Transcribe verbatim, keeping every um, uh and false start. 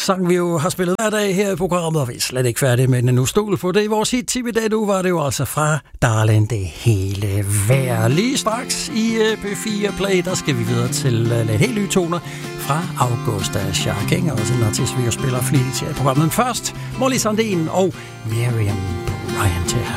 sang vi jo har spillet hver dag her i programmet, og vi er slet ikke færdige med den nu. Stol på det. I vores hit-tip i dag, nu var det jo altså fra Darling, det hele værd. Lige straks i P fire Play, der skal vi videre til lidt helt nye toner fra Augusta Sharking, også en artist, vi jo spiller flittigt her i programmet. Men først, Molly Sandén og Miriam Bryant her.